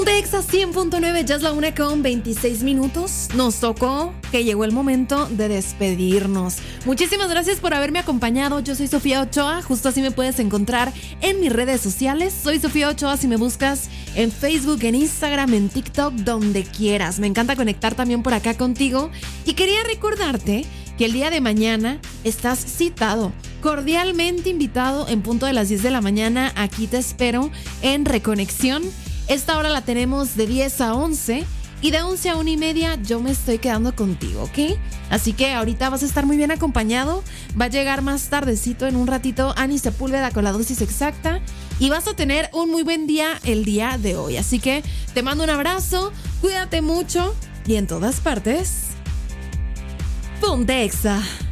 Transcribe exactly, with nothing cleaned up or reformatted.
Exa cien punto nueve, ya es la una con veintiséis minutos. Nos tocó que llegó el momento de despedirnos. Muchísimas gracias por haberme acompañado. Yo soy Sofía Ochoa, justo así me puedes encontrar en mis redes sociales. Soy Sofía Ochoa si me buscas en Facebook, en Instagram, en TikTok, donde quieras. Me encanta conectar también por acá contigo. Y quería recordarte que el día de mañana estás citado, cordialmente invitado en punto de las diez de la mañana. Aquí te espero en Reconexión. Esta hora la tenemos de diez a once y de once a una y media yo me estoy quedando contigo, ¿ok? Así que ahorita vas a estar muy bien acompañado. Va a llegar más tardecito en un ratito Ani Sepúlveda con la dosis exacta y vas a tener un muy buen día el día de hoy. Así que te mando un abrazo, cuídate mucho y en todas partes, ponte Exa.